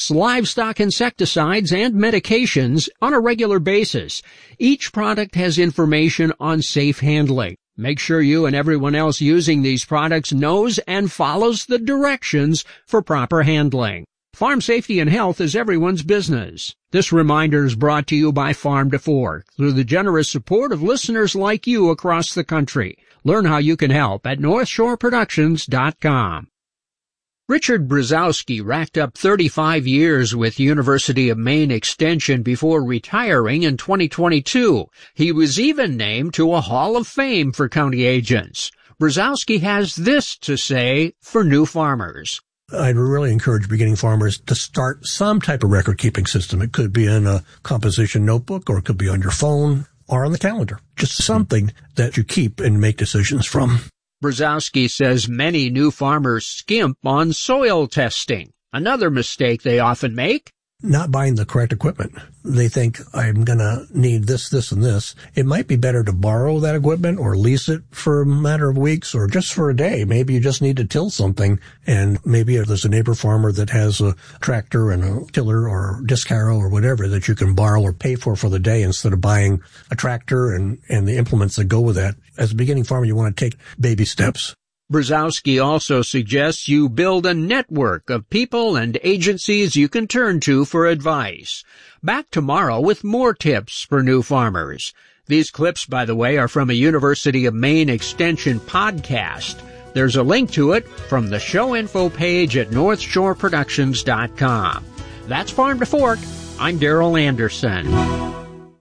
pets, livestock insecticides, and medications on a regular basis. Each product has information on safe handling. Make sure you and everyone else using these products knows and follows the directions for proper handling. Farm safety and health is everyone's business. This reminder is brought to you by Farm to Fork through the generous support of listeners like you across the country. Learn how you can help at NorthshoreProductions.com. Richard Brzezowski racked up 35 years with University of Maine Extension before retiring in 2022. He was even named to a Hall of Fame for county agents. Brzezowski has this to say for new farmers. I'd really encourage beginning farmers to start some type of record-keeping system. It could be in a composition notebook, or it could be on your phone, or on the calendar. Just something that you keep and make decisions from. Brzezowski says many new farmers skimp on soil testing. Another mistake they often make: not buying the correct equipment. They think, I'm going to need this, this, and this. It might be better to borrow that equipment or lease it for a matter of weeks or just for a day. Maybe you just need to till something, and maybe if there's a neighbor farmer that has a tractor and a tiller or disc harrow or whatever that you can borrow or pay for the day instead of buying a tractor and the implements that go with that. As a beginning farmer, you want to take baby steps. Brzezowski also suggests you build a network of people and agencies you can turn to for advice. Back tomorrow with more tips for new farmers. These clips, by the way, are from a University of Maine Extension podcast. There's a link to it from the show info page at NorthshoreProductions.com. That's Farm to Fork. I'm Darrell Anderson.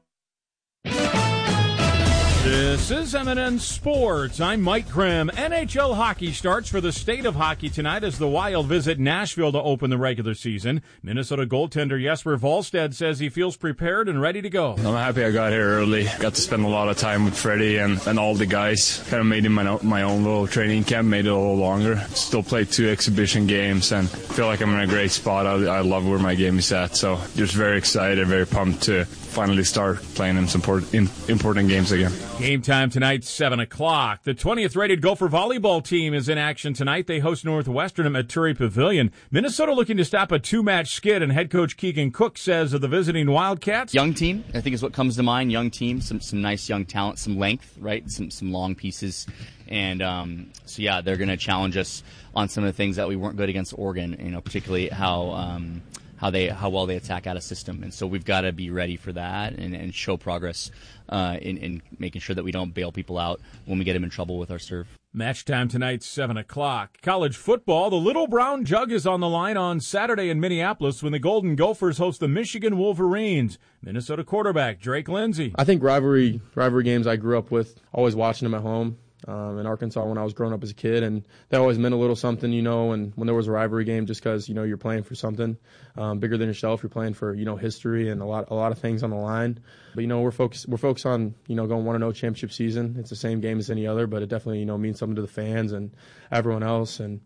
This is M&N Sports. I'm Mike Grimm. NHL hockey starts for the state of hockey tonight as the Wild visit Nashville to open the regular season. Minnesota goaltender Jesper Wallstedt says he feels prepared and ready to go. I'm happy I got here early. Got to spend a lot of time with Freddie and all the guys. Kind of made it my own little training camp, made it a little longer. Still played 2 exhibition games and feel like I'm in a great spot. I love where my game is at. So just very excited, very pumped to finally start playing in some important games again. Game time tonight, 7 o'clock. The 20th rated Gopher volleyball team is in action tonight. They host Northwestern at Maturi Pavilion. Minnesota looking to stop a 2-match skid, and head coach Keegan Cook says of the visiting Wildcats. Young team, I think is what comes to mind. Young team, some nice young talent, some length, right? Some long pieces. And so, yeah, they're going to challenge us on some of the things that we weren't good against Oregon, particularly how well they attack out of system. And so we've got to be ready for that and show progress in making sure that we don't bail people out when we get them in trouble with our serve. Match time tonight, 7 o'clock. College football, the Little Brown Jug is on the line on Saturday in Minneapolis when the Golden Gophers host the Michigan Wolverines. Minnesota quarterback Drake Lindsey. I think rivalry games I grew up with, always watching them at home. In Arkansas when I was growing up as a kid, and that always meant a little something, and when there was a rivalry game, just because you're playing for something bigger than yourself, you're playing for history and a lot of things on the line. But we're focused on going 1-0 championship season. It's the same game as any other, but it definitely means something to the fans and everyone else. And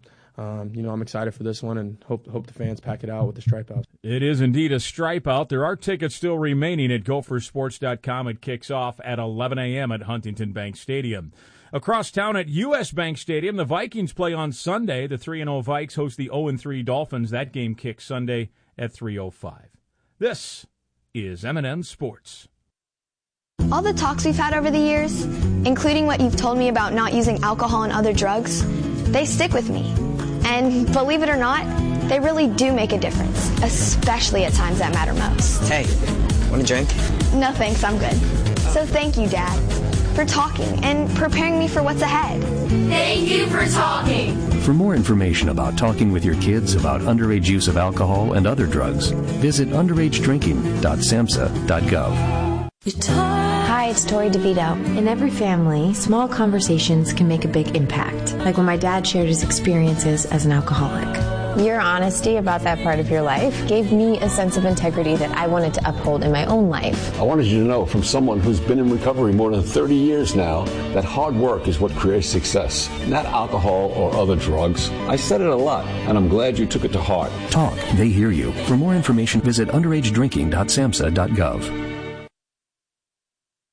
I'm excited for this one and hope the fans pack it out with the stripe out. It is indeed a stripe out. There are tickets still remaining at gophersports.com. It kicks off at 11 a.m. at Huntington Bank Stadium. Across town at U.S. Bank Stadium, the Vikings play on Sunday. The 3-0 Vikes host the 0-3 Dolphins. That game kicks Sunday at 3:05. This is M&N Sports. All the talks we've had over the years, including what you've told me about not using alcohol and other drugs, they stick with me. And believe it or not, they really do make a difference, especially at times that matter most. Hey, want a drink? No thanks, I'm good. So thank you, Dad, for talking and preparing me for what's ahead. Thank you for talking. For more information about talking with your kids about underage use of alcohol and other drugs, visit underagedrinking.samhsa.gov. Hi, it's Tori DeVito. In every family, small conversations can make a big impact, like when my dad shared his experiences as an alcoholic. Your honesty about that part of your life gave me a sense of integrity that I wanted to uphold in my own life. I wanted you to know from someone who's been in recovery more than 30 years now that hard work is what creates success, not alcohol or other drugs. I said it a lot, and I'm glad you took it to heart. Talk, they hear you. For more information, visit underagedrinking.samhsa.gov.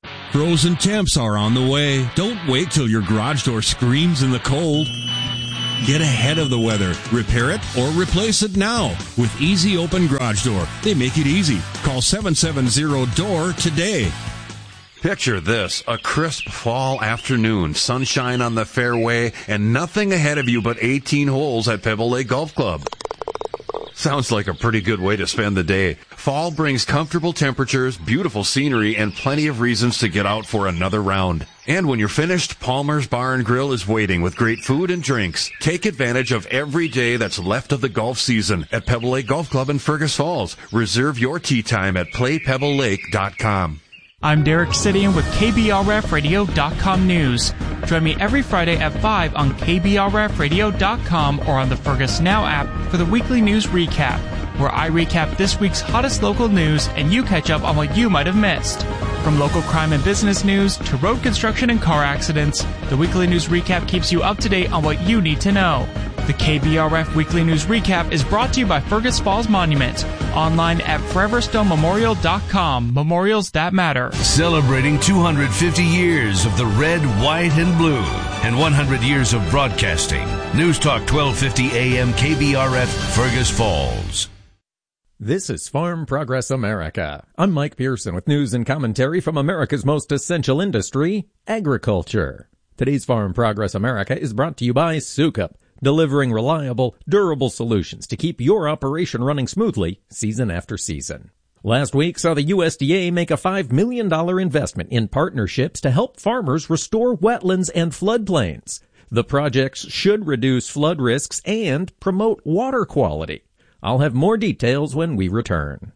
Frozen temps are on the way. Don't wait till your garage door screams in the cold. Get ahead of the weather. Repair it or replace it now with Easy Open Garage Door. They make it easy. Call 770-DOOR today. Picture this, a crisp fall afternoon, sunshine on the fairway, and nothing ahead of you but 18 holes at Pebble Lake Golf Club. Sounds like a pretty good way to spend the day. Fall brings comfortable temperatures, beautiful scenery, and plenty of reasons to get out for another round. And when you're finished, Palmer's Bar and Grill is waiting with great food and drinks. Take advantage of every day that's left of the golf season at Pebble Lake Golf Club in Fergus Falls. Reserve your tee time at playpebblelake.com. I'm Derek Sidian with KBRFradio.com News. Join me every Friday at 5 on KBRFradio.com or on the Fergus Now app for the weekly news recap, where I recap this week's hottest local news and you catch up on what you might have missed. From local crime and business news to road construction and car accidents, the weekly news recap keeps you up to date on what you need to know. The KBRF Weekly News Recap is brought to you by Fergus Falls Monument. Online at foreverstonmemorial.com. Memorials that matter. Celebrating 250 years of the red, white, and blue, and 100 years of broadcasting. News Talk 1250 AM KBRF, Fergus Falls. This is Farm Progress America. I'm Mike Pearson with news and commentary from America's most essential industry, agriculture. Today's Farm Progress America is brought to you by Sukup, delivering reliable, durable solutions to keep your operation running smoothly season after season. Last week saw the USDA make a $5 million investment in partnerships to help farmers restore wetlands and floodplains. The projects should reduce flood risks and promote water quality. I'll have more details when we return.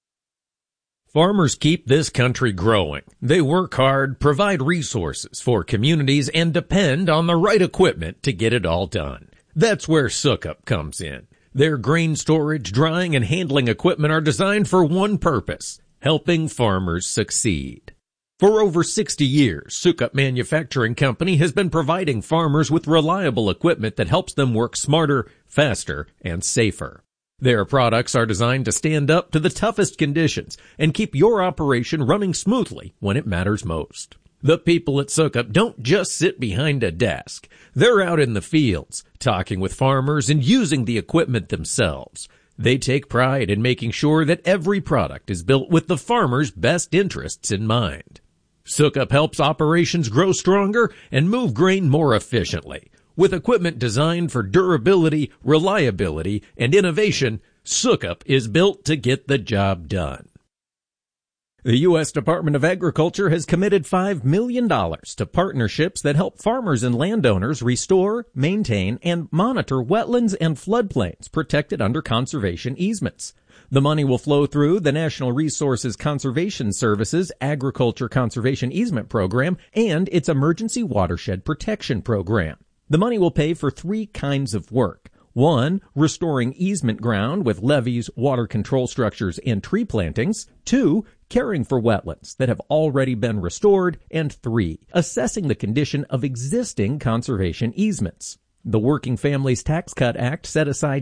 Farmers keep this country growing. They work hard, provide resources for communities, and depend on the right equipment to get it all done. That's where Sukup comes in. Their grain storage, drying, and handling equipment are designed for one purpose: helping farmers succeed. For over 60 years, Sukup Manufacturing Company has been providing farmers with reliable equipment that helps them work smarter, faster, and safer. Their products are designed to stand up to the toughest conditions and keep your operation running smoothly when it matters most. The people at Sukup don't just sit behind a desk. They're out in the fields, talking with farmers and using the equipment themselves. They take pride in making sure that every product is built with the farmer's best interests in mind. Sukup helps operations grow stronger and move grain more efficiently. With equipment designed for durability, reliability, and innovation, Sukup is built to get the job done. The U.S. Department of Agriculture has committed $5 million to partnerships that help farmers and landowners restore, maintain, and monitor wetlands and floodplains protected under conservation easements. The money will flow through the National Resources Conservation Service's Agriculture Conservation Easement Program and its Emergency Watershed Protection Program. The money will pay for three kinds of work. 1, restoring easement ground with levees, water control structures, and tree plantings. 2, caring for wetlands that have already been restored. And 3, assessing the condition of existing conservation easements. The Working Families Tax Cut Act set aside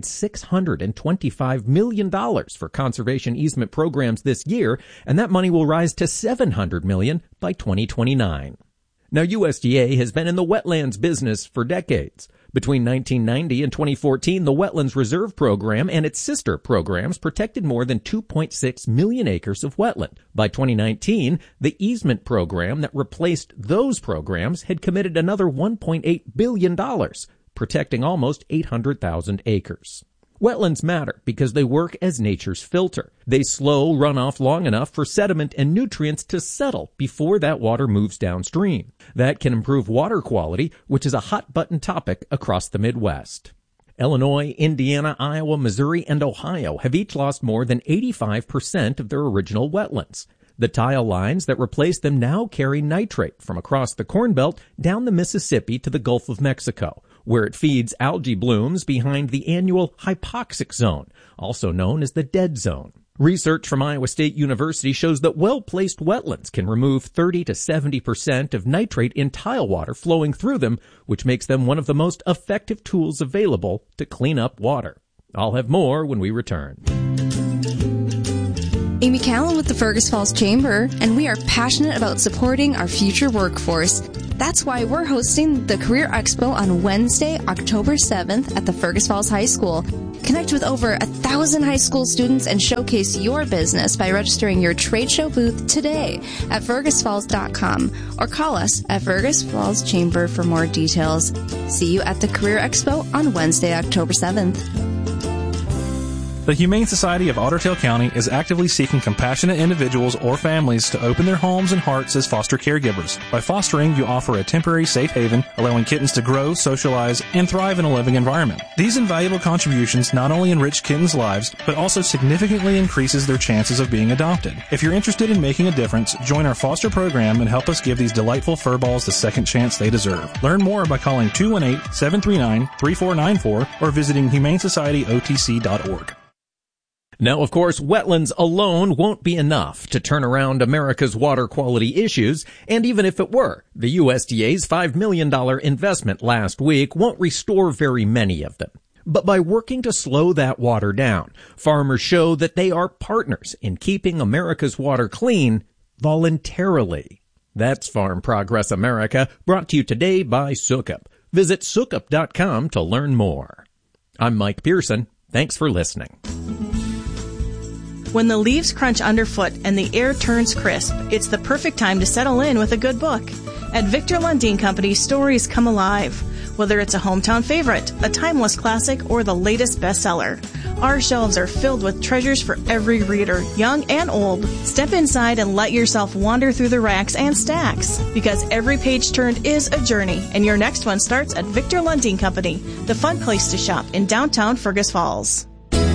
$625 million for conservation easement programs this year, and that money will rise to $700 million by 2029. Now, USDA has been in the wetlands business for decades. Between 1990 and 2014, the Wetlands Reserve Program and its sister programs protected more than 2.6 million acres of wetland. By 2019, the easement program that replaced those programs had committed another $1.8 billion, protecting almost 800,000 acres. Wetlands matter because they work as nature's filter. They slow runoff long enough for sediment and nutrients to settle before that water moves downstream. That can improve water quality, which is a hot-button topic across the Midwest. Illinois, Indiana, Iowa, Missouri, and Ohio have each lost more than 85% of their original wetlands. The tile lines that replace them now carry nitrate from across the Corn Belt down the Mississippi to the Gulf of Mexico, where it feeds algae blooms behind the annual hypoxic zone, also known as the dead zone. Research from Iowa State University shows that well-placed wetlands can remove 30 to 70% of nitrate in tile water flowing through them, which makes them one of the most effective tools available to clean up water. I'll have more when we return. Amy Callan with the Fergus Falls Chamber, and we are passionate about supporting our future workforce. That's why we're hosting the Career Expo on Wednesday, October 7th at the Fergus Falls High School. Connect with over 1,000 high school students and showcase your business by registering your trade show booth today at fergusfalls.com or call us at Fergus Falls Chamber for more details. See you at the Career Expo on Wednesday, October 7th. The Humane Society of Otter Tail County is actively seeking compassionate individuals or families to open their homes and hearts as foster caregivers. By fostering, you offer a temporary safe haven, allowing kittens to grow, socialize, and thrive in a living environment. These invaluable contributions not only enrich kittens' lives, but also significantly increases their chances of being adopted. If you're interested in making a difference, join our foster program and help us give these delightful furballs the second chance they deserve. Learn more by calling 218-739-3494 or visiting humanesocietyotc.org. Now, of course, wetlands alone won't be enough to turn around America's water quality issues, and even if it were, the USDA's $5 million investment last week won't restore very many of them. But by working to slow that water down, farmers show that they are partners in keeping America's water clean voluntarily. That's Farm Progress America, brought to you today by Sukup. Visit sukup.com to learn more. I'm Mike Pearson. Thanks for listening. When the leaves crunch underfoot and the air turns crisp, it's the perfect time to settle in with a good book. At Victor Lundin Company, stories come alive. Whether it's a hometown favorite, a timeless classic, or the latest bestseller, our shelves are filled with treasures for every reader, young and old. Step inside and let yourself wander through the racks and stacks, because every page turned is a journey, and your next one starts at Victor Lundin Company, the fun place to shop in downtown Fergus Falls.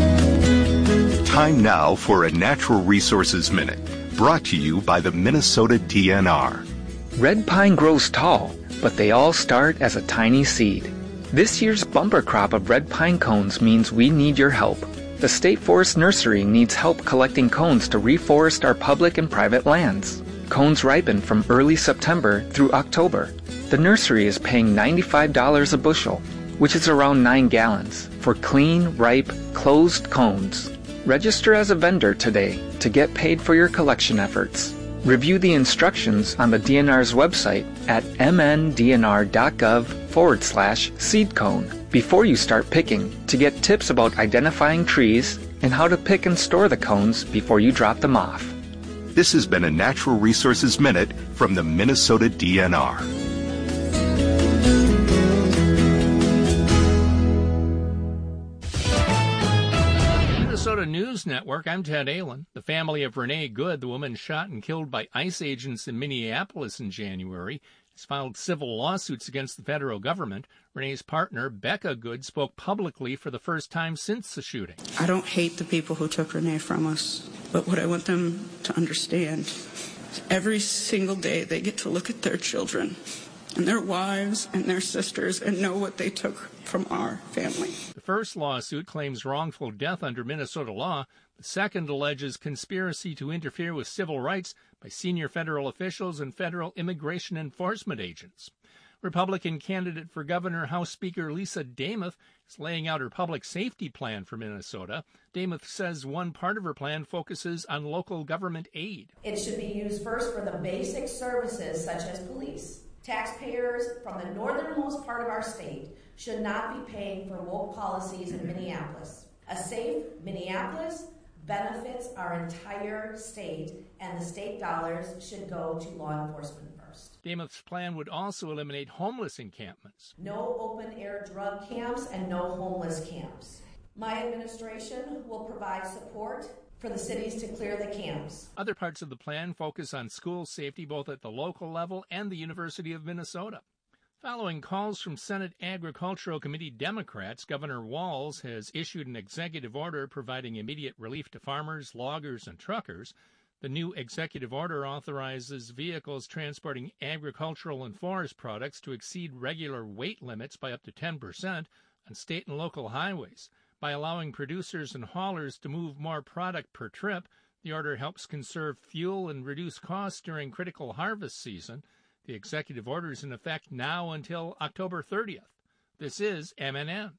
Time now for a Natural Resources Minute, brought to you by the Minnesota DNR. Red pine grows tall, but they all start as a tiny seed. This year's bumper crop of red pine cones means we need your help. The State Forest Nursery needs help collecting cones to reforest our public and private lands. Cones ripen from early September through October. The nursery is paying $95 a bushel, which is around 9 gallons, for clean, ripe, closed cones. Register as a vendor today to get paid for your collection efforts. Review the instructions on the DNR's website at mndnr.gov/seed cone before you start picking to get tips about identifying trees and how to pick and store the cones before you drop them off. This has been a Natural Resources Minute from the Minnesota DNR. Minnesota News Network, I'm Ted Allen. The family of Renee Good, the woman shot and killed by ICE agents in Minneapolis in January, has filed civil lawsuits against the federal government. Renee's partner, Becca Good, spoke publicly for the first time since the shooting. I don't hate the people who took Renee from us, but what I want them to understand is every single day they get to look at their children and their wives and their sisters and know what they took from our family. The first lawsuit claims wrongful death under Minnesota law. The second alleges conspiracy to interfere with civil rights by senior federal officials and federal immigration enforcement agents. Republican candidate for governor, House Speaker Lisa Demuth, is laying out her public safety plan for Minnesota. Demuth says one part of her plan focuses on local government aid. It should be used first for the basic services such as police. Taxpayers from the northernmost part of our state should not be paying for woke policies in Minneapolis. A safe Minneapolis benefits our entire state, and the state dollars should go to law enforcement first. Demuth's plan would also eliminate homeless encampments. No open-air drug camps and no homeless camps. My administration will provide support for the cities to clear the camps. Other parts of the plan focus on school safety both at the local level and the University of Minnesota. Following calls from Senate Agricultural Committee Democrats, Governor Walz has issued an executive order providing immediate relief to farmers, loggers, and truckers. The new executive order authorizes vehicles transporting agricultural and forest products to exceed regular weight limits by up to 10% on state and local highways. By allowing producers and haulers to move more product per trip, the order helps conserve fuel and reduce costs during critical harvest season. The executive order is in effect now until October 30th. This is MNN.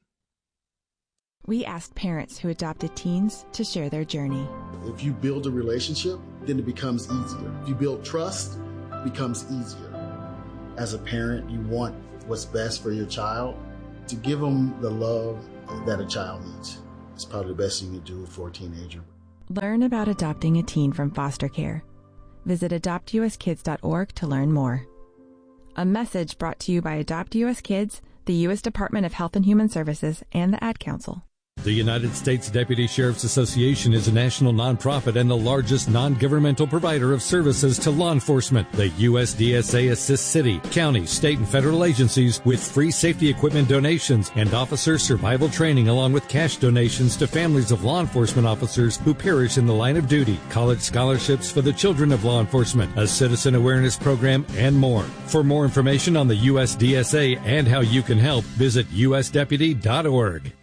We asked parents who adopted teens to share their journey. If you build a relationship, then it becomes easier. If you build trust, it becomes easier. as a parent, you want what's best for your child. To give them the love that a child needs. It's probably the best thing you can do for a teenager. Learn about adopting a teen from foster care. Visit adoptuskids.org to learn more. A message brought to you by Adopt US Kids, the U.S. Department of Health and Human Services, and the Ad Council. The United States Deputy Sheriff's Association is a national nonprofit and the largest non-governmental provider of services to law enforcement. The USDSA assists city, county, state, and federal agencies with free safety equipment donations and officer survival training, along with cash donations to families of law enforcement officers who perish in the line of duty, college scholarships for the children of law enforcement, a citizen awareness program, and more. For more information on the USDSA and how you can help, visit usdeputy.org.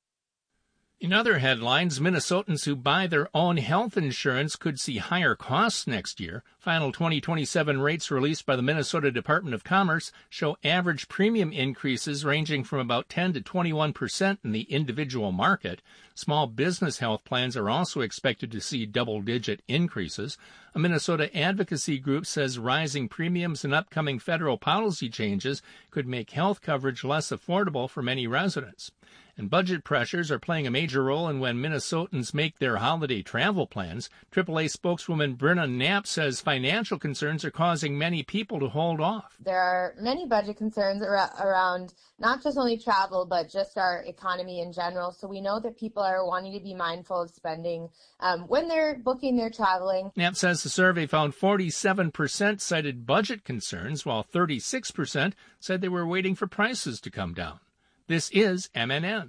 In other headlines, Minnesotans who buy their own health insurance could see higher costs next year. Final 2027 rates released by the Minnesota Department of Commerce show average premium increases ranging from about 10 to 21% in the individual market. Small business health plans are also expected to see double-digit increases. A Minnesota advocacy group says rising premiums and upcoming federal policy changes could make health coverage less affordable for many residents. And budget pressures are playing a major role in when Minnesotans make their holiday travel plans. AAA spokeswoman Brenna Knapp says financial concerns are causing many people to hold off. There are many budget concerns around not just only travel, but just our economy in general. So we know that people are wanting to be mindful of spending when they're booking their traveling. Knapp says the survey found 47% cited budget concerns, while 36% said they were waiting for prices to come down. This is MNN.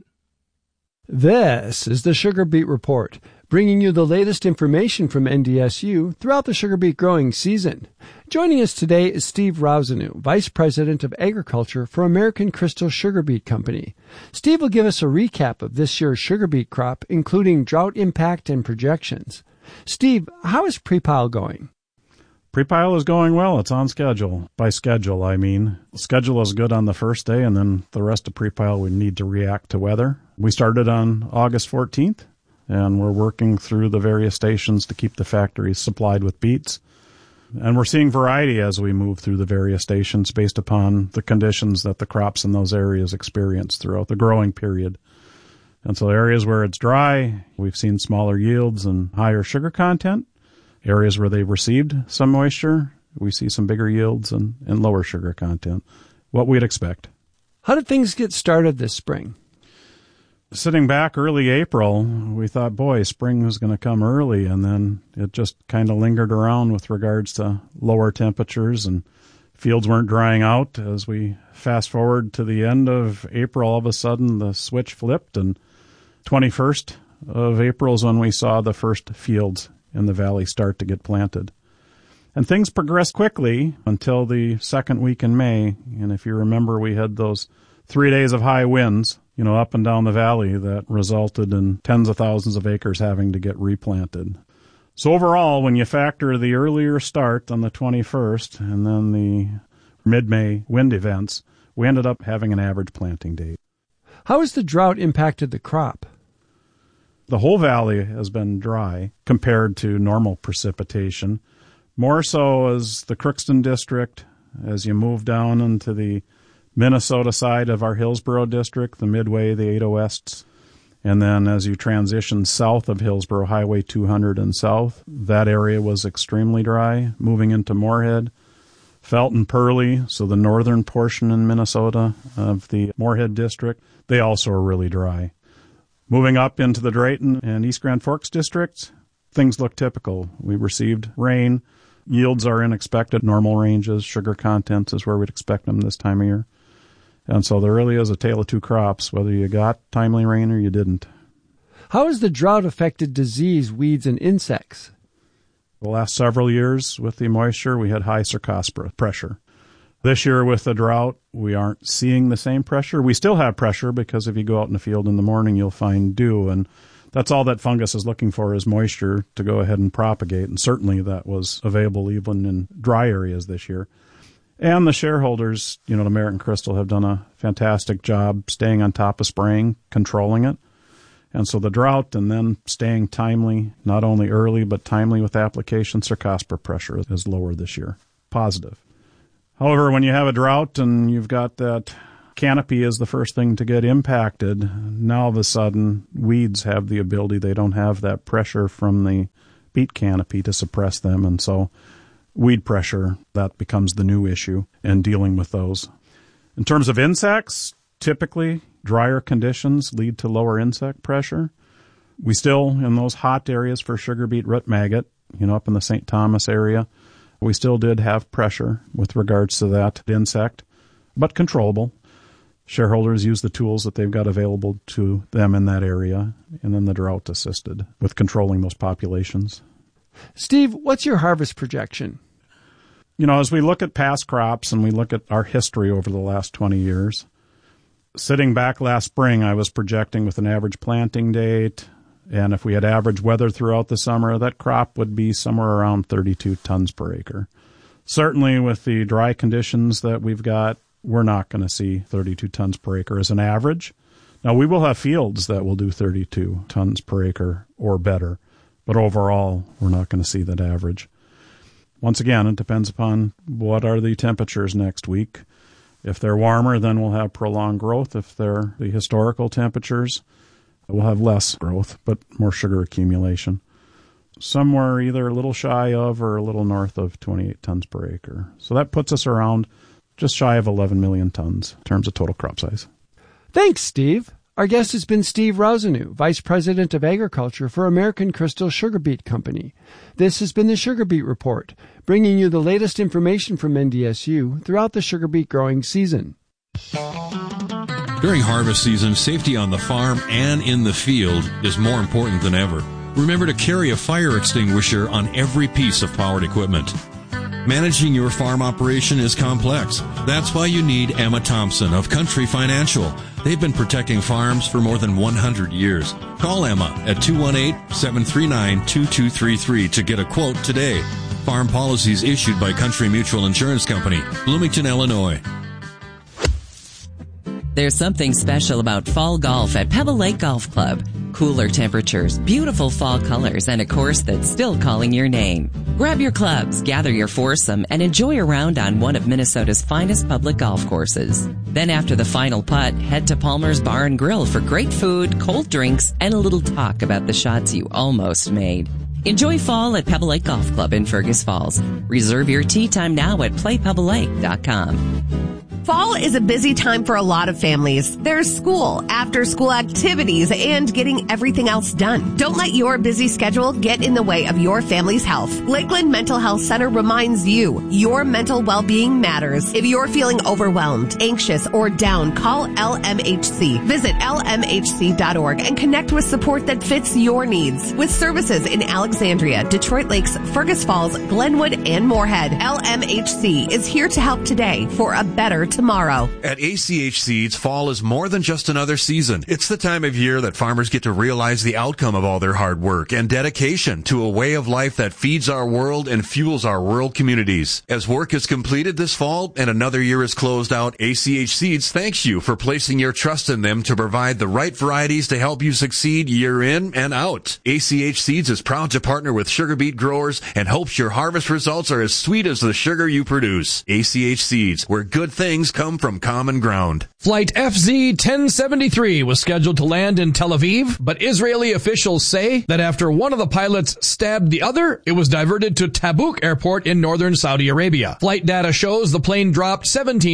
This is the Sugar Beet Report, bringing you the latest information from NDSU throughout the sugar beet growing season. Joining us today is Steve Rousanu, Vice President of Agriculture for American Crystal Sugar Beet Company. Steve will give us a recap of this year's sugar beet crop, including drought impact and projections. Steve, how is pre-pile going? Pre-pile is going well. It's on schedule. By schedule, I mean schedule is good on the first day, and then the rest of pre-pile we need to react to weather. We started on August 14th, and we're working through the various stations to keep the factories supplied with beets. And we're seeing variety as we move through the various stations based upon the conditions that the crops in those areas experience throughout the growing period. And so areas where it's dry, we've seen smaller yields and higher sugar content. Areas where they've received some moisture, we see some bigger yields and lower sugar content, what we'd expect. How did things get started this spring? Sitting back early April, we thought, boy, spring was going to come early, and then it just kind of lingered around with regards to lower temperatures, and fields weren't drying out. As we fast forward to the end of April, all of a sudden the switch flipped, and 21st of April is when we saw the first fields in the valley start to get planted. And things progressed quickly until the second week in May. And if you remember, we had those 3 days of high winds, up and down the valley that resulted in tens of thousands of acres having to get replanted. So overall, when you factor the earlier start on the 21st and then the mid-May wind events, we ended up having an average planting date. How has the drought impacted the crop? The whole valley has been dry compared to normal precipitation. More so as the Crookston district, as you move down into the Minnesota side of our Hillsborough district, the Midway, the 8 Wests, and then as you transition south of Hillsborough, Highway 200 and south, that area was extremely dry. Moving into Moorhead, Felton, Pearly, so the northern portion in Minnesota of the Moorhead district, they also are really dry. Moving up into the Drayton and East Grand Forks districts, things look typical. We received rain. Yields are in expected normal ranges. Sugar content is where we'd expect them this time of year. And so there really is a tale of two crops, whether you got timely rain or you didn't. How has the drought affected disease, weeds, and insects? The last several years with the moisture, we had high Cercospora pressure. This year with the drought, we aren't seeing the same pressure. We still have pressure because if you go out in the field in the morning, you'll find dew. And that's all that fungus is looking for is moisture to go ahead and propagate. And certainly that was available even in dry areas this year. And the shareholders, at American Crystal have done a fantastic job staying on top of spraying, controlling it. And so the drought and then staying timely, not only early but timely with application, Cercospora pressure is lower this year. Positive. However, when you have a drought and you've got that canopy is the first thing to get impacted, now all of a sudden weeds have the ability, they don't have that pressure from the beet canopy to suppress them, and so weed pressure, that becomes the new issue and dealing with those. In terms of insects, typically drier conditions lead to lower insect pressure. We still, in those hot areas for sugar beet root maggot, up in the St. Thomas area, we still did have pressure with regards to that insect, but controllable. Shareholders use the tools that they've got available to them in that area, and then the drought assisted with controlling those populations. Steve, what's your harvest projection? As we look at past crops and we look at our history over the last 20 years, sitting back last spring, I was projecting with an average planting date, and if we had average weather throughout the summer, that crop would be somewhere around 32 tons per acre. Certainly with the dry conditions that we've got, we're not going to see 32 tons per acre as an average. Now, we will have fields that will do 32 tons per acre or better, but overall, we're not going to see that average. Once again, it depends upon what are the temperatures next week. If they're warmer, then we'll have prolonged growth. If they're the historical temperatures, we'll have less growth, but more sugar accumulation. Somewhere either a little shy of or a little north of 28 tons per acre. So that puts us around just shy of 11 million tons in terms of total crop size. Thanks, Steve. Our guest has been Steve Rausanu, Vice President of Agriculture for American Crystal Sugar Beet Company. This has been the Sugar Beet Report, bringing you the latest information from NDSU throughout the sugar beet growing season. During harvest season, safety on the farm and in the field is more important than ever. Remember to carry a fire extinguisher on every piece of powered equipment. Managing your farm operation is complex. That's why you need Emma Thompson of Country Financial. They've been protecting farms for more than 100 years. Call Emma at 218-739-2233 to get a quote today. Farm policies issued by Country Mutual Insurance Company, Bloomington, Illinois. There's something special about fall golf at Pebble Lake Golf Club. Cooler temperatures, beautiful fall colors, and a course that's still calling your name. Grab your clubs, gather your foursome, and enjoy a round on one of Minnesota's finest public golf courses. Then after the final putt, head to Palmer's Bar and Grill for great food, cold drinks, and a little talk about the shots you almost made. Enjoy fall at Pebble Lake Golf Club in Fergus Falls. Reserve your tee time now at playpebblelake.com. Fall is a busy time for a lot of families. There's school, after-school activities, and getting everything else done. Don't let your busy schedule get in the way of your family's health. Lakeland Mental Health Center reminds you, your mental well-being matters. If you're feeling overwhelmed, anxious, or down, call LMHC. Visit lmhc.org and connect with support that fits your needs. With services in Alexandria, Detroit Lakes, Fergus Falls, Glenwood, and Moorhead, LMHC is here to help today for a better tomorrow. At ACH Seeds, fall is more than just another season. It's the time of year that farmers get to realize the outcome of all their hard work and dedication to a way of life that feeds our world and fuels our rural communities. As work is completed this fall and another year is closed out, ACH Seeds thanks you for placing your trust in them to provide the right varieties to help you succeed year in and out. ACH Seeds is proud to partner with sugar beet growers and hopes your harvest results are as sweet as the sugar you produce. ACH Seeds, where good things come from common ground. Flight FZ-1073 was scheduled to land in Tel Aviv, but Israeli officials say that after one of the pilots stabbed the other, it was diverted to Tabuk Airport in northern Saudi Arabia. Flight data shows the plane dropped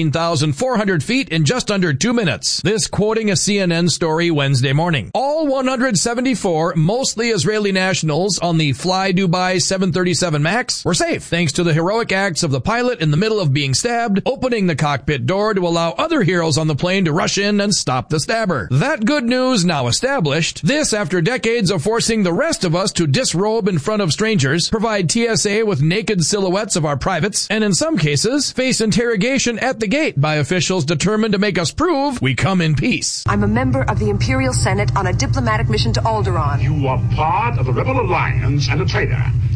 17,400 feet in just under 2 minutes. This quoting a CNN story Wednesday morning. All 174, mostly Israeli nationals on the Fly Dubai 737 MAX were safe, thanks to the heroic acts of the pilot in the middle of being stabbed, opening the cockpit door to allow other heroes on the plane to rush in and stop the stabber. That good news now established. This after decades of forcing the rest of us to disrobe in front of strangers, provide TSA with naked silhouettes of our privates, and in some cases, face interrogation at the gate by officials determined to make us prove we come in peace. I'm a member of the Imperial Senate on a diplomatic mission to Alderaan. You are part of the Rebel Alliance and a traitor.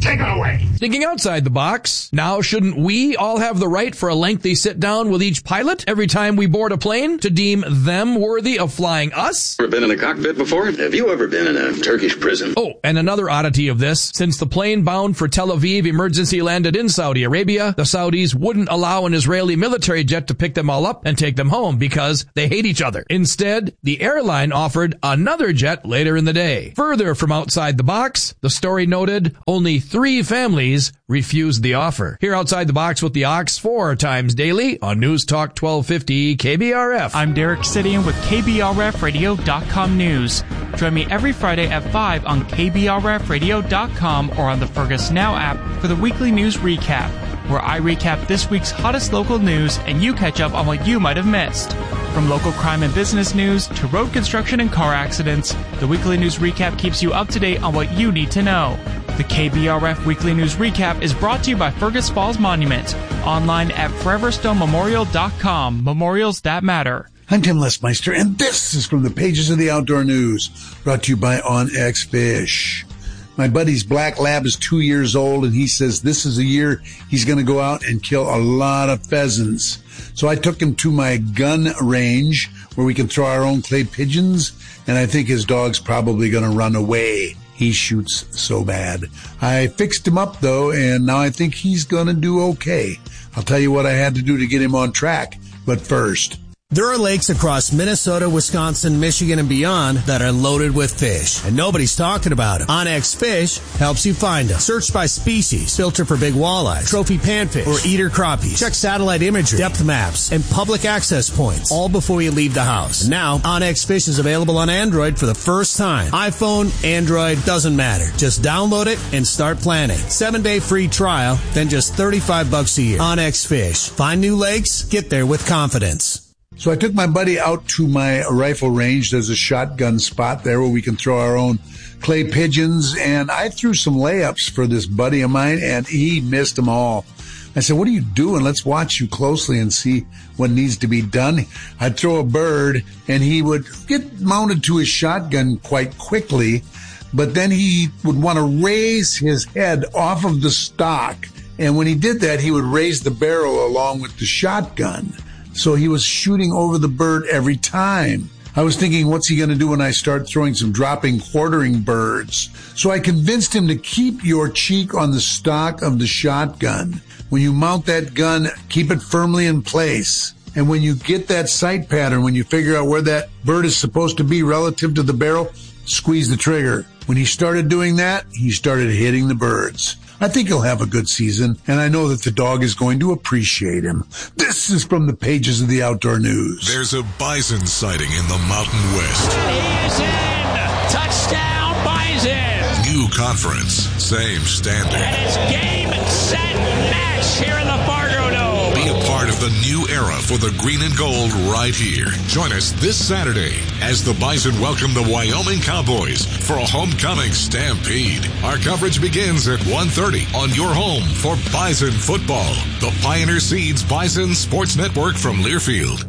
Take it away. Thinking outside the box, now shouldn't we all have the right for a lengthy sit down with each pilot every time we board a plane to deem them worthy of flying us? Ever been in a cockpit before? Have you ever been in a Turkish prison? Oh, and another oddity of this, since the plane bound for Tel Aviv emergency landed in Saudi Arabia, the Saudis wouldn't allow an Israeli military jet to pick them all up and take them home because they hate each other. Instead, the airline offered another jet later in the day. Further from outside the box, the story noted only 3 families refused the offer. Here outside the box with the Ox 4 times daily on News Talk 1250 KBRF. I'm Derek Sidian with KBRFradio.com News. Join me every Friday at 5 on KBRFradio.com or on the Fergus Now app for the weekly news recap, where I recap this week's hottest local news and you catch up on what you might have missed. From local crime and business news to road construction and car accidents, the weekly news recap keeps you up to date on what you need to know. The KBRF Weekly News Recap is brought to you by Fergus Falls Monument, online at foreverstonmemorial.com. Memorials that matter. I'm Tim Lesmeister, and this is from the pages of the Outdoor News, brought to you by OnX Fish. My buddy's black lab is 2 years old, and he says this is a year he's going to go out and kill a lot of pheasants. So I took him to my gun range where we can throw our own clay pigeons, and I think his dog's probably going to run away. He shoots so bad. I fixed him up, though, and now I think he's going to do okay. I'll tell you what I had to do to get him on track. But first, there are lakes across Minnesota, Wisconsin, Michigan, and beyond that are loaded with fish, and nobody's talking about them. OnX Fish helps you find them. Search by species, filter for big walleye, trophy panfish, or eater crappies. Check satellite imagery, depth maps, and public access points, all before you leave the house. And now, OnX Fish is available on Android for the first time. iPhone, Android, doesn't matter. Just download it and start planning. 7-day free trial, then just $35 a year. OnX Fish. Find new lakes, get there with confidence. So I took my buddy out to my rifle range. There's a shotgun spot there where we can throw our own clay pigeons. And I threw some layups for this buddy of mine, and he missed them all. I said, what are you doing? Let's watch you closely and see what needs to be done. I'd throw a bird, and he would get mounted to his shotgun quite quickly. But then he would want to raise his head off of the stock. And when he did that, he would raise the barrel along with the shotgun. So he was shooting over the bird every time. I was thinking, what's he going to do when I start throwing some dropping quartering birds? So I convinced him to keep your cheek on the stock of the shotgun. When you mount that gun, keep it firmly in place. And when you get that sight pattern, when you figure out where that bird is supposed to be relative to the barrel, squeeze the trigger. When he started doing that, he started hitting the birds. I think he'll have a good season, and I know that the dog is going to appreciate him. This is from the pages of the Outdoor News. There's a bison sighting in the Mountain West. He is in! Touchdown, bison! New conference, same standard. And it's game, set, match here in the Fargo Dome. Be a part of the new era for the green and gold right here. Join us this Saturday as the Bison welcome the Wyoming Cowboys for a homecoming stampede. Our coverage begins at 1:30 on your home for Bison football. The Pioneer Seeds Bison Sports Network from Learfield.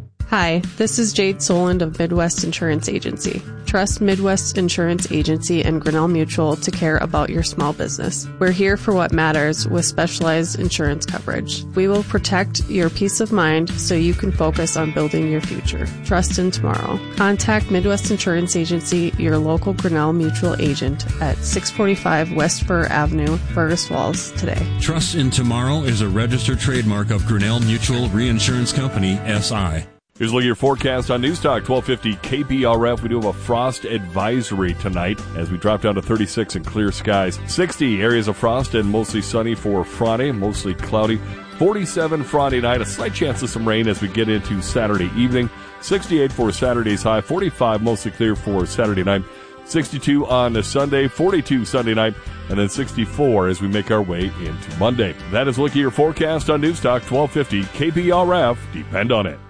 Hi, this is Jade Soland of Midwest Insurance Agency. Trust Midwest Insurance Agency and Grinnell Mutual to care about your small business. We're here for what matters with specialized insurance coverage. We will protect your peace of mind so you can focus on building your future. Trust in tomorrow. Contact Midwest Insurance Agency, your local Grinnell Mutual agent at 645 West Fur Avenue, Fergus Falls today. Trust in Tomorrow is a registered trademark of Grinnell Mutual Reinsurance Company, SI. Here's a look at your forecast on News Talk 1250 KBRF. We do have a frost advisory tonight as we drop down to 36 and clear skies. 60 areas of frost and mostly sunny for Friday, mostly cloudy. 47 Friday night, a slight chance of some rain as we get into Saturday evening. 68 for Saturday's high, 45 mostly clear for Saturday night. 62 on Sunday, 42 Sunday night, and then 64 as we make our way into Monday. That is a look at your forecast on News Talk 1250 KBRF. Depend on it.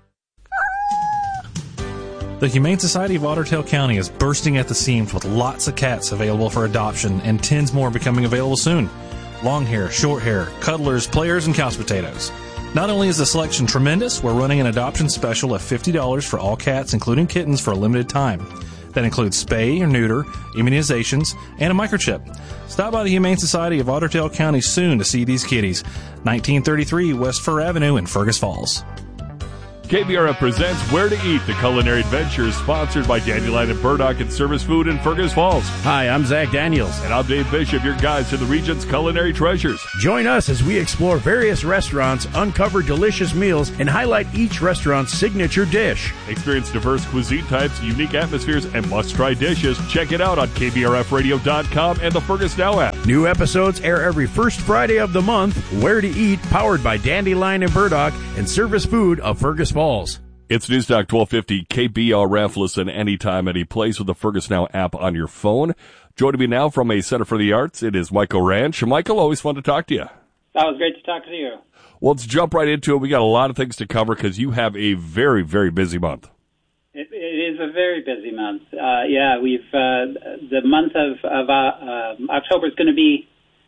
The Humane Society of Otter Tail County is bursting at the seams with lots of cats available for adoption and tens more becoming available soon. Long hair, short hair, cuddlers, players, and couch potatoes. Not only is the selection tremendous, we're running an adoption special of $50 for all cats, including kittens, for a limited time. that includes spay or neuter, immunizations, and a microchip. Stop by the Humane Society of Otter Tail County soon to see these kitties. 1933 West Fur Avenue in Fergus Falls. KBRF presents Where to Eat, the culinary adventure, sponsored by Dandelion and Burdock and Service Food in Fergus Falls. Hi, I'm Zach Daniels. And I'm Dave Bishop, your guides to the region's culinary treasures. Join us as we explore various restaurants, uncover delicious meals, and highlight each restaurant's signature dish. Experience diverse cuisine types, unique atmospheres, and must-try dishes. Check it out on KBRFradio.com and the Fergus Now app. New episodes air every first Friday of the month. Where to Eat, powered by Dandelion and Burdock and Service Food of Fergus Falls. It's Newstalk 1250 KBRF. Listen anytime, any place with the Fergus Now app on your phone. Joining me now from a Center for the Arts, it is Michael Ranch. Michael, always fun to talk to you. That was great to talk to you. Well, let's jump right into it. We got a lot of things to cover because you have a very, very busy month. It is a very busy month. We've the month of October is going to be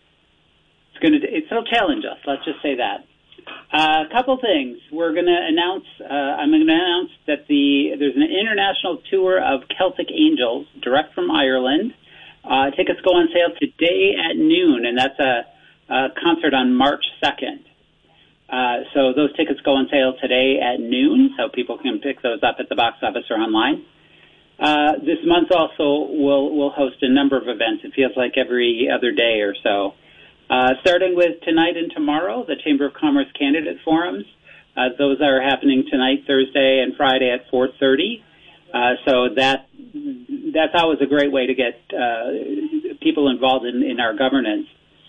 it'll challenge us. Let's just say that. A couple things. We're going to announce. I'm going to announce that there's an international tour of Celtic Angels direct from Ireland. Tickets go on sale today at noon, and that's a concert on March 2nd. So those tickets go on sale today at noon, so people can pick those up at the box office or online. This month also we'll host a number of events. It feels like every other day or so. Starting with tonight and tomorrow, the Chamber of Commerce Candidate Forums. Those are happening tonight, Thursday, and Friday at 4:30. So that's always a great way to get people involved in our governance.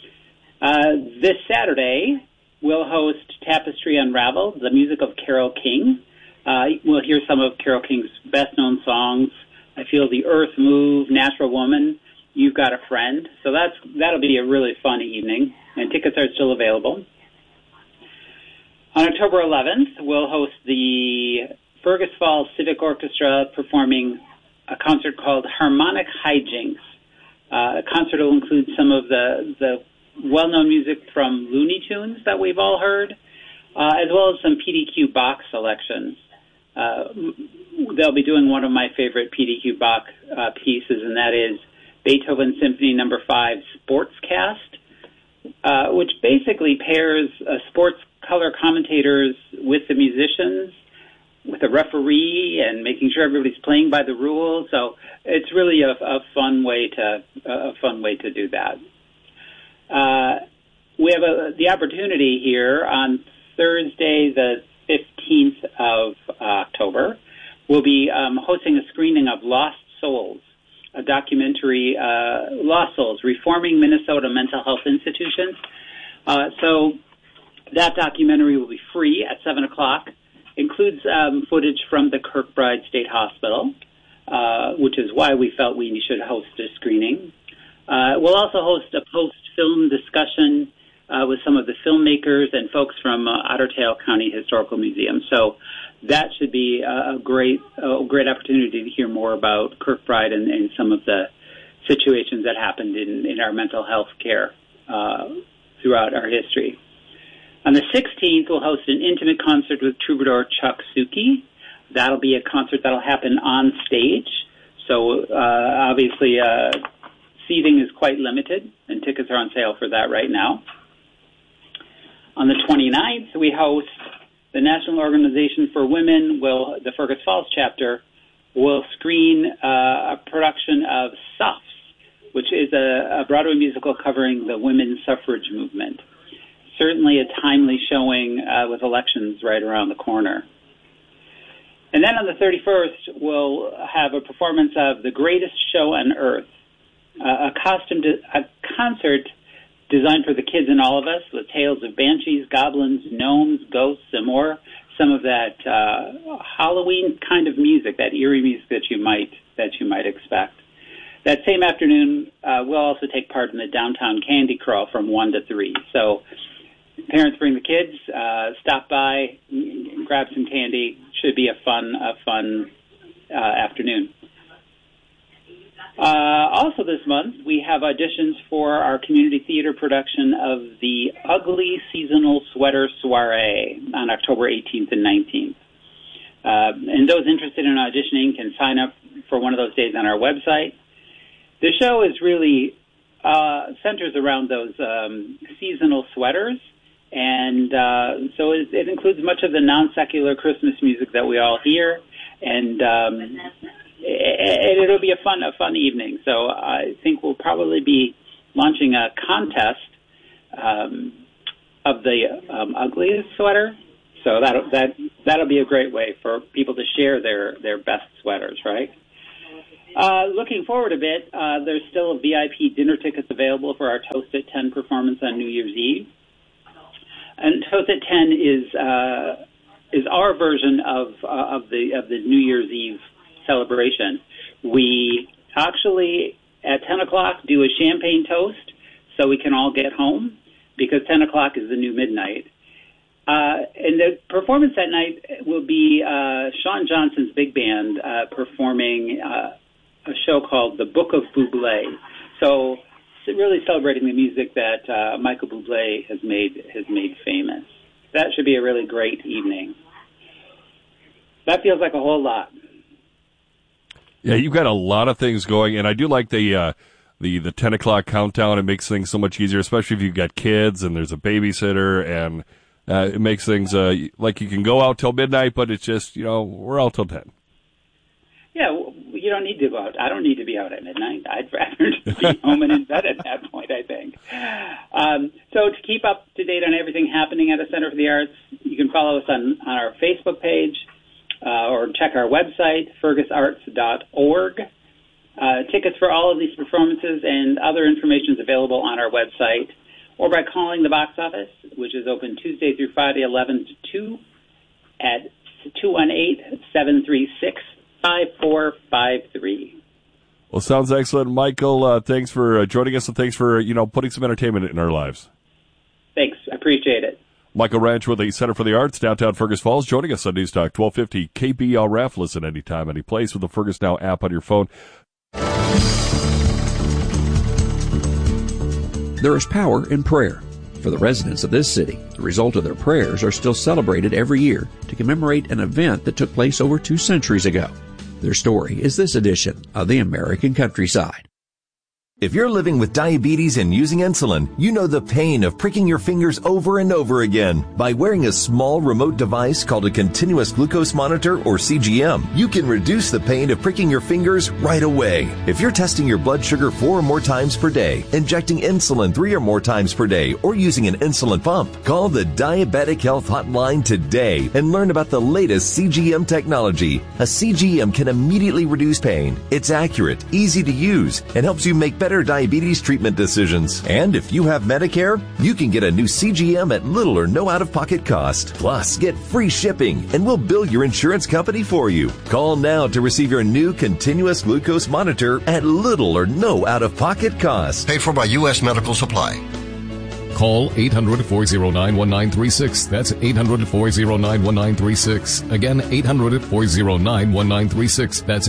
This Saturday, we'll host Tapestry Unraveled, the music of Carole King. We'll hear some of Carole King's best-known songs. I Feel the Earth Move, Natural Woman, You've Got a Friend. So that'll be a really fun evening, and tickets are still available. On October 11th, we'll host the Fergus Falls Civic Orchestra performing a concert called Harmonic Hijinks. A concert will include some of the well-known music from Looney Tunes that we've all heard, as well as some PDQ Bach selections. They'll be doing one of my favorite PDQ Bach pieces, and that is Beethoven Symphony No. 5 Sportscast, which basically pairs sports color commentators with the musicians, with a referee, and making sure everybody's playing by the rules. So it's really a fun way to do that. We have the opportunity here on Thursday, the 15th of October. We'll be hosting a screening of Lost Souls, a documentary, Lost Souls, Reforming Minnesota Mental Health Institutions. So that documentary will be free at 7 o'clock. Includes footage from the Kirkbride State Hospital, which is why we felt we should host a screening. We'll also host a post-film discussion with some of the filmmakers and folks from Otter Tail County Historical Museum. So that should be a great opportunity to hear more about Kirkbride and some of the situations that happened in our mental health care throughout our history. On the 16th, we'll host an intimate concert with troubadour Chuck Suki. That'll be a concert that'll happen on stage. So obviously seating is quite limited, and tickets are on sale for that right now. On the 29th, we host the National Organization for Women, the Fergus Falls chapter, will screen a production of Suffs, which is a Broadway musical covering the women's suffrage movement. Certainly a timely showing with elections right around the corner. And then on the 31st, we'll have a performance of The Greatest Show on Earth, a concert designed for the kids in all of us, with tales of banshees, goblins, gnomes, ghosts, and more. Some of that Halloween kind of music, that eerie music that you might expect. That same afternoon, we'll also take part in the downtown candy crawl from 1 to 3. So parents bring the kids, stop by, grab some candy. Should be a fun afternoon. Also this month, we have auditions for our community theater production of the Ugly Seasonal Sweater Soiree on October 18th and 19th. And those interested in auditioning can sign up for one of those days on our website. The show is really centers around those seasonal sweaters, and so it includes much of the non-secular Christmas music that we all hear, and it'll be a fun evening. So I think we'll probably be launching a contest of the ugliest sweater. So that'll be a great way for people to share their best sweaters, right? Looking forward a bit, there's still VIP dinner tickets available for our Toast at 10 performance on New Year's Eve. And Toast at 10 is our version of the New Year's Eve celebration. We actually at 10 o'clock do a champagne toast so we can all get home, because 10 o'clock is the new midnight. And the performance that night will be Sean Johnson's big band performing a show called The Book of Bublé. So really celebrating the music that Michael Bublé has made famous. That should be a really great evening. That feels like a whole lot. Yeah, you've got a lot of things going, and I do like the 10 o'clock countdown. It makes things so much easier, especially if you've got kids and there's a babysitter, and it makes things like you can go out till midnight, but it's just, we're out till 10. Yeah, you don't need to go out. I don't need to be out at midnight. I'd rather just be home and in bed at that point, I think. So to keep up to date on everything happening at the Center for the Arts, you can follow us on our Facebook page or check our website, fergusarts.org. Tickets for all of these performances and other information is available on our website, or by calling the box office, which is open Tuesday through Friday, 11 to 2, at 218-736-5453. Well, sounds excellent. Michael, thanks for joining us, and thanks for, putting some entertainment in our lives. Thanks. I appreciate it. Michael Ranch with the Center for the Arts, downtown Fergus Falls, joining us on News Talk 1250 KBRF. Listen anytime, any place with the Fergus Now app on your phone. There is power in prayer. For the residents of this city, the result of their prayers are still celebrated every year to commemorate an event that took place over 2 centuries ago. Their story is this edition of the American Countryside. If you're living with diabetes and using insulin, you know the pain of pricking your fingers over and over again. By wearing a small remote device called a continuous glucose monitor, or CGM, you can reduce the pain of pricking your fingers right away. If you're testing your blood sugar 4 or more times per day, injecting insulin 3 or more times per day, or using an insulin pump, call the Diabetic Health Hotline today and learn about the latest CGM technology. A CGM can immediately reduce pain. It's accurate, easy to use, and helps you make better diabetes treatment decisions. And if you have Medicare, you can get a new CGM at little or no out-of-pocket cost. Plus, get free shipping, and we'll bill your insurance company for you. Call now to receive your new continuous glucose monitor at little or no out-of-pocket cost. Paid for by U.S. Medical Supply. Call 800-409-1936. That's 800-409-1936. Again, 800-409-1936. That's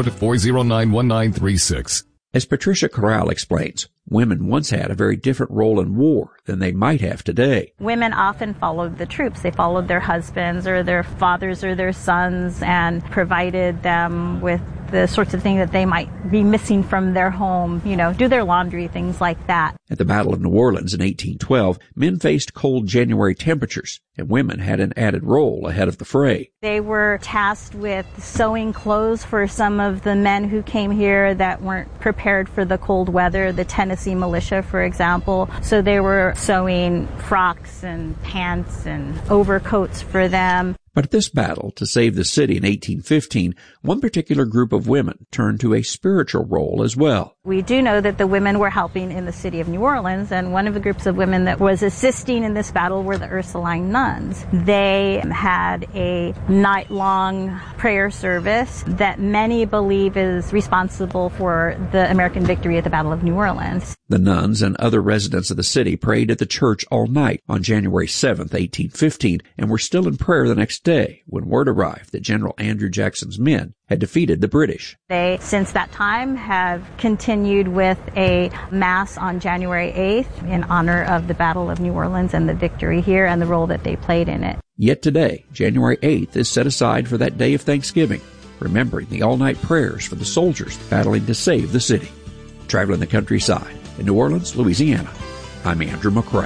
800-409-1936. As Patricia Corral explains, women once had a very different role in war than they might have today. Women often followed the troops. They followed their husbands or their fathers or their sons and provided them with the sorts of things that they might be missing from their home, do their laundry, things like that. At the Battle of New Orleans in 1812, men faced cold January temperatures, and women had an added role ahead of the fray. They were tasked with sewing clothes for some of the men who came here that weren't prepared for the cold weather, the Tennessee militia, for example. So they were sewing frocks and pants and overcoats for them. But at this battle to save the city in 1815, one particular group of women turned to a spiritual role as well. We do know that the women were helping in the city of New Orleans, and one of the groups of women that was assisting in this battle were the Ursuline nuns. They had a night-long prayer service that many believe is responsible for the American victory at the Battle of New Orleans. The nuns and other residents of the city prayed at the church all night on January 7th, 1815, and were still in prayer the next day when word arrived that General Andrew Jackson's men had defeated the British. They, since that time, have continued with a mass on January 8th in honor of the Battle of New Orleans and the victory here and the role that they played in it. Yet today, January 8th is set aside for that day of Thanksgiving, remembering the all-night prayers for the soldiers battling to save the city. Traveling the countryside in New Orleans, Louisiana, I'm Andrew McCrae.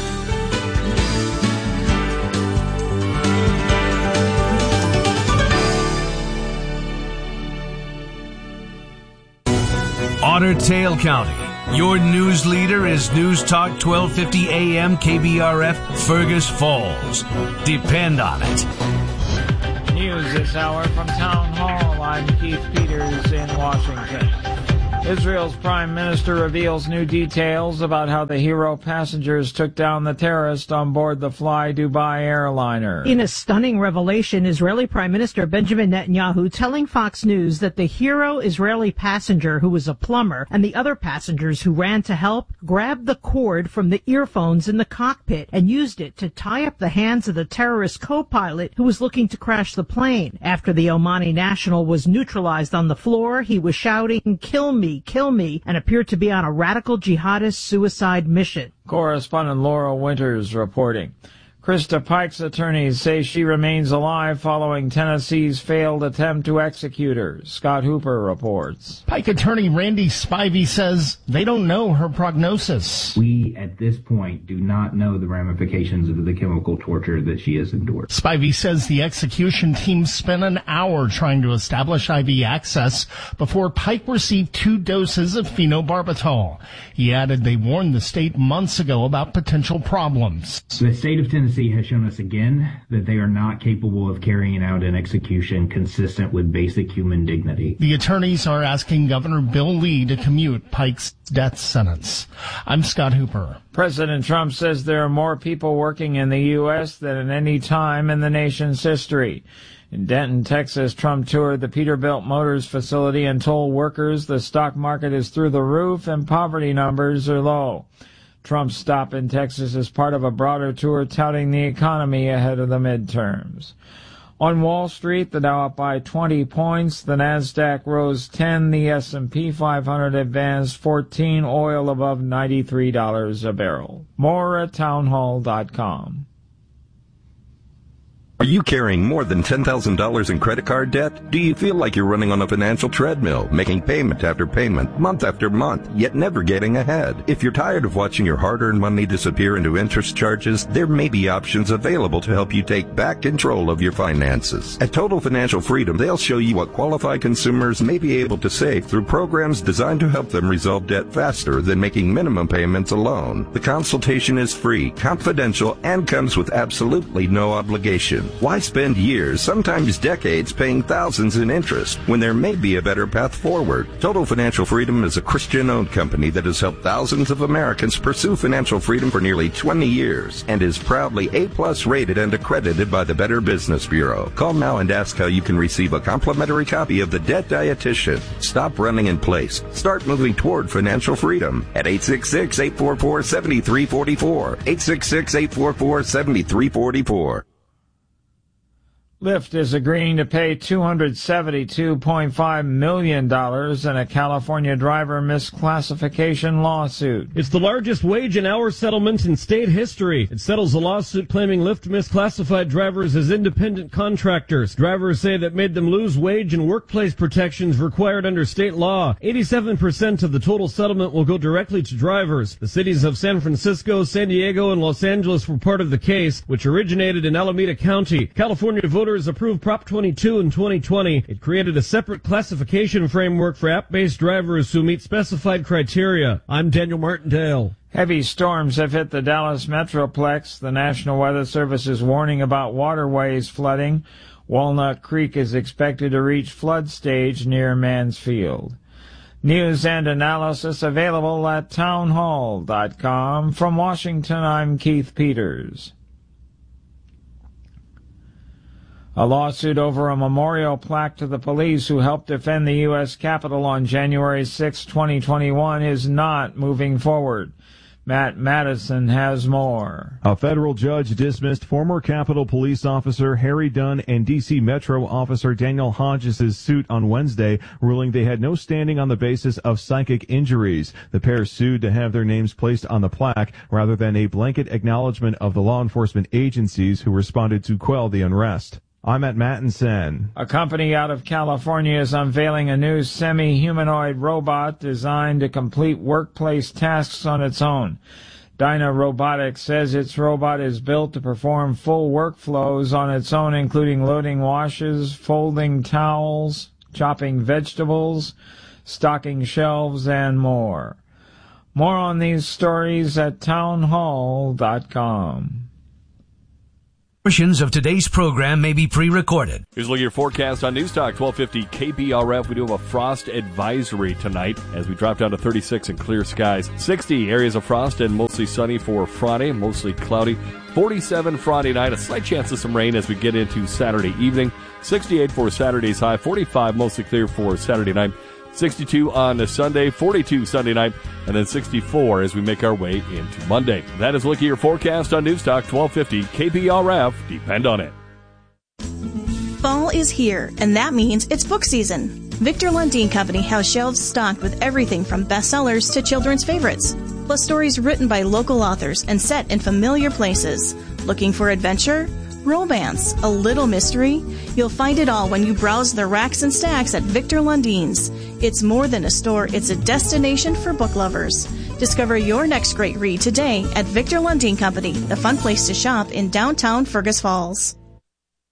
Otter Tail County. Your news leader is News Talk 1250 AM KBRF Fergus Falls. Depend on it. News this hour from Town Hall. I'm Keith Peters in Washington. Israel's prime minister reveals new details about how the hero passengers took down the terrorist on board the Fly Dubai airliner. In a stunning revelation, Israeli Prime Minister Benjamin Netanyahu telling Fox News that the hero Israeli passenger, who was a plumber, and the other passengers who ran to help, grabbed the cord from the earphones in the cockpit and used it to tie up the hands of the terrorist co-pilot who was looking to crash the plane. After the Omani national was neutralized on the floor, he was shouting, "Kill me, kill me," and appeared to be on a radical jihadist suicide mission. Correspondent Laura Winters reporting. Krista Pike's attorneys say she remains alive following Tennessee's failed attempt to execute her. Scott Hooper reports. Pike attorney Randy Spivey says they don't know her prognosis. We, at this point, do not know the ramifications of the chemical torture that she has endured. Spivey says the execution team spent an hour trying to establish IV access before Pike received 2 doses of phenobarbital. He added they warned the state months ago about potential problems. The state of Tennessee has shown us again that they are not capable of carrying out an execution consistent with basic human dignity. The attorneys are asking Governor Bill Lee to commute Pike's death sentence. I'm Scott Hooper. President Trump says there are more people working in the U.S. than at any time in the nation's history. In Denton, Texas, Trump toured the Peterbilt Motors facility and told workers the stock market is through the roof and poverty numbers are low. Trump's stop in Texas is part of a broader tour touting the economy ahead of the midterms. On Wall Street, the Dow up by 20 points, the Nasdaq rose 10, the S&P 500 advanced 14, oil above $93 a barrel. More at townhall.com. Are you carrying more than $10,000 in credit card debt? Do you feel like you're running on a financial treadmill, making payment after payment, month after month, yet never getting ahead? If you're tired of watching your hard-earned money disappear into interest charges, there may be options available to help you take back control of your finances. At Total Financial Freedom, they'll show you what qualified consumers may be able to save through programs designed to help them resolve debt faster than making minimum payments alone. The consultation is free, confidential, and comes with absolutely no obligation. Why spend years, sometimes decades, paying thousands in interest when there may be a better path forward? Total Financial Freedom is a Christian-owned company that has helped thousands of Americans pursue financial freedom for nearly 20 years and is proudly A+ rated and accredited by the Better Business Bureau. Call now and ask how you can receive a complimentary copy of The Debt Dietitian. Stop running in place. Start moving toward financial freedom at 866-844-7344. 866-844-7344. Lyft is agreeing to pay $272.5 million in a California driver misclassification lawsuit. It's the largest wage and hour settlement in state history. It settles a lawsuit claiming Lyft misclassified drivers as independent contractors. Drivers say that made them lose wage and workplace protections required under state law. 87% of the total settlement will go directly to drivers. The cities of San Francisco, San Diego, and Los Angeles were part of the case, which originated in Alameda County. California voters approved Prop 22 in 2020. It created a separate classification framework for app-based drivers who meet specified criteria. I'm Daniel Martindale. Heavy storms have hit the Dallas Metroplex. The National Weather Service is warning about waterways flooding. Walnut Creek is expected to reach flood stage near Mansfield. News and analysis available at townhall.com. From Washington, I'm Keith Peters. A lawsuit over a memorial plaque to the police who helped defend the U.S. Capitol on January 6, 2021 is not moving forward. Matt Madison has more. A federal judge dismissed former Capitol Police Officer Harry Dunn and D.C. Metro Officer Daniel Hodges' suit on Wednesday, ruling they had no standing on the basis of psychic injuries. The pair sued to have their names placed on the plaque rather than a blanket acknowledgement of the law enforcement agencies who responded to quell the unrest. I'm at Mattinson. A company out of California is unveiling a new semi-humanoid robot designed to complete workplace tasks on its own. Dyna Robotics says its robot is built to perform full workflows on its own, including loading washes, folding towels, chopping vegetables, stocking shelves, and more. More on these stories at townhall.com. Portions of today's program may be pre-recorded. Here's a look at your forecast on News Talk 1250 KBRF. We do have a frost advisory tonight as we drop down to 36 and clear skies. 60 areas of frost and mostly sunny for Friday, mostly cloudy. 47 Friday night, a slight chance of some rain as we get into Saturday evening. 68 for Saturday's high, 45 mostly clear for Saturday night. 62 on Sunday, 42 Sunday night, and then 64 as we make our way into Monday. That is a look at your forecast on News Talk 1250 KBRF. Depend on it. Fall is here, and that means it's book season. Victor Lundin Company has shelves stocked with everything from bestsellers to children's favorites, plus stories written by local authors and set in familiar places. Looking for adventure? Romance, a little mystery? You'll find it all when you browse the racks and stacks at Victor Lundin's. It's more than a store, it's a destination for book lovers. Discover your next great read today at Victor Lundin Company, the fun place to shop in downtown Fergus Falls.